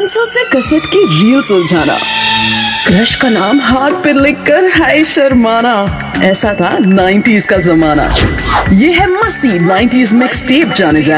Pencil से cassette की reel सुलझाना, क्रश का नाम हाथ पे लिखकर हाय शर्माना। ऐसा था 90s का जमाना। ये है मस्ती 90s मिक्स टेप जाने जाने।